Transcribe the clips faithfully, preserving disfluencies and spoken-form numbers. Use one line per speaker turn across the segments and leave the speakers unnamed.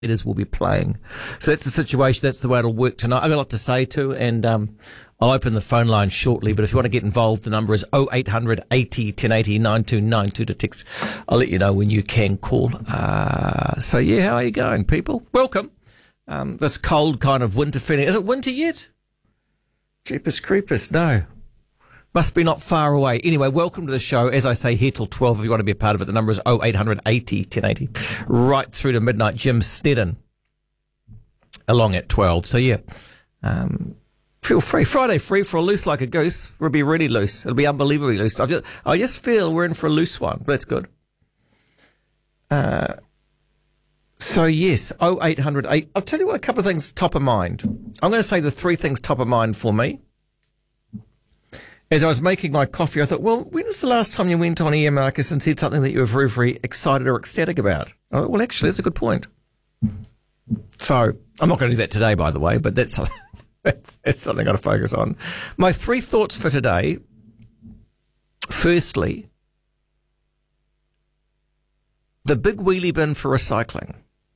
leaders will be playing. So that's the situation. That's the way it'll work tonight. I've got a lot to say too, and um, I'll open the phone line shortly. But if you want to get involved, the number is oh eight hundred eighty ten eighty nine two nine two to text. I'll let you know when you can call. Uh, so yeah, how are you going, people? Welcome. Um, this cold kind of winter feeling. Is it winter yet? Jeepers creepers, no. Must be not far away. Anyway, welcome to the show. As I say, here till twelve. If you want to be a part of it, the number is oh eight hundred eighty ten eighty. Right through to midnight. Jim Sneddon along at twelve. So, yeah, um, feel free. Friday free for a loose like a goose. It'll be really loose. It'll be unbelievably loose. I just, I just feel we're in for a loose one. That's good. Uh, so, yes, oh eight hundred eight. I'll tell you what, a couple of things top of mind. I'm going to say the three things top of mind for me. As I was making my coffee, I thought, well, when was the last time you went on air, Marcus, and said something that you were very, very excited or ecstatic about? I thought, well, actually, that's a good point. So I'm not going to do that today, by the way, but that's, that's, that's something I've got to focus on. My three thoughts for today. Firstly, the big wheelie bin for recycling.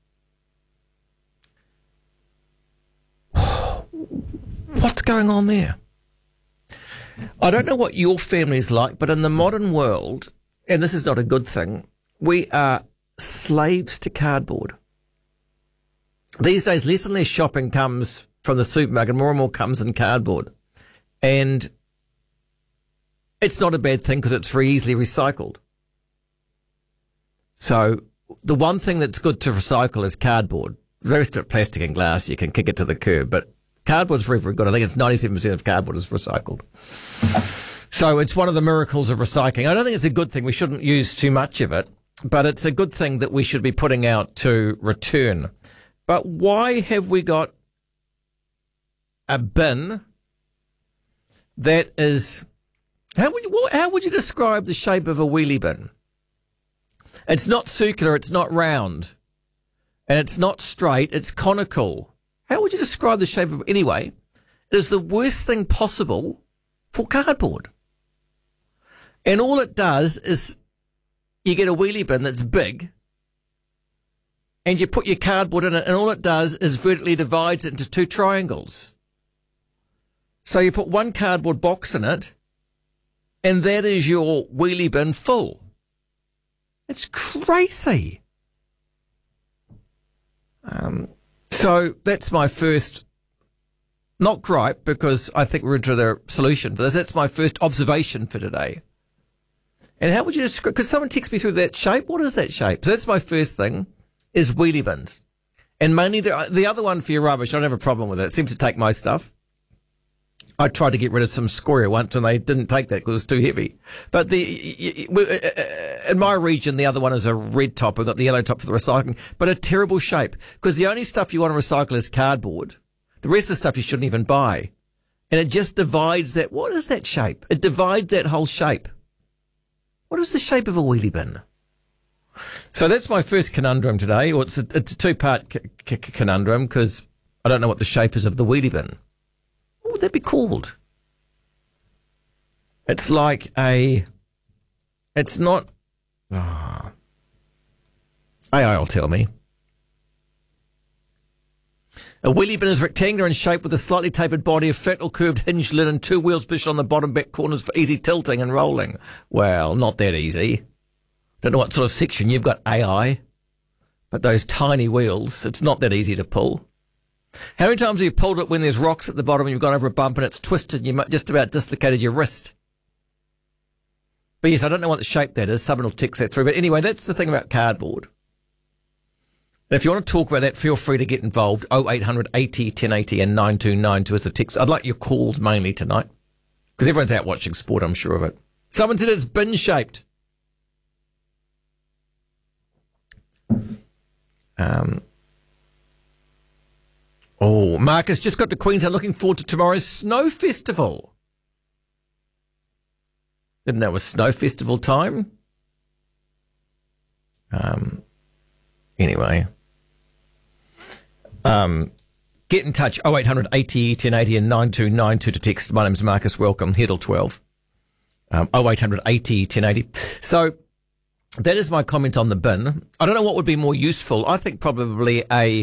What's going on there? I don't know what your family's like, but in the modern world, and this is not a good thing, we are slaves to cardboard. These days, less and less shopping comes from the supermarket, more and more comes in cardboard. And it's not a bad thing because it's very easily recycled. So the one thing that's good to recycle is cardboard. The rest of it, plastic and glass, you can kick it to the curb, but cardboard's very, very good. I think it's ninety-seven percent of cardboard is recycled. So it's one of the miracles of recycling. I don't think it's a good thing. We shouldn't use too much of it, but it's a good thing that we should be putting out to return. But why have we got a bin that is, how would you, how would you describe the shape of a wheelie bin? It's not circular, it's not round, and it's not straight, it's conical. How would you describe the shape of, anyway, it is the worst thing possible for cardboard. And all it does is you get a wheelie bin that's big and you put your cardboard in it, and all it does is vertically divides it into two triangles. So you put one cardboard box in it and that is your wheelie bin full. It's crazy. Um... So that's my first, not gripe, because I think we're into the solution for this. That's my first observation for today. And how would you describe, could someone text me through that shape? What is that shape? So that's my first thing, is wheelie bins. And mainly the, the other one for your rubbish, I don't have a problem with it. It seems to take my stuff. I tried to get rid of some scoria once and they didn't take that because it was too heavy. But the in my region, the other one is a red top. We've got the yellow top for the recycling, but a terrible shape because the only stuff you want to recycle is cardboard. The rest of the stuff you shouldn't even buy. And it just divides that. What is that shape? It divides that whole shape. What is the shape of a wheelie bin? So that's my first conundrum today. Well, it's a, it's a two-part c- c- conundrum because I don't know what the shape is of the wheelie bin. What would that be called? It's like a, it's not, oh, A I will tell me. A wheelie bin is rectangular in shape with a slightly tapered body, a flat or curved hinged lid and two wheels positioned on the bottom back corners for easy tilting and rolling. Well, not that easy. Don't know what sort of section you've got, A I, but those tiny wheels, it's not that easy to pull. How many times have you pulled it when there's rocks at the bottom and you've gone over a bump and it's twisted and you just about dislocated your wrist? But yes, I don't know what the shape that is. Someone will text that through. But anyway, that's the thing about cardboard. And if you want to talk about that, feel free to get involved. oh eight hundred eighty ten eighty and nine two nine two is the text. I'd like your calls mainly tonight because everyone's out watching sport, I'm sure of it. Someone said it's bin-shaped. Um... Oh, Marcus just got to Queensland. Looking forward to tomorrow's Snow Festival. Didn't know it was Snow Festival time. Um. Anyway. Um. Get in touch. oh eight hundred eighty ten eighty and nine two nine two to text. My name's Marcus. Welcome. Here till twelve. Um, oh eight hundred eighty ten eighty. So, that is my comment on the bin. I don't know what would be more useful. I think probably a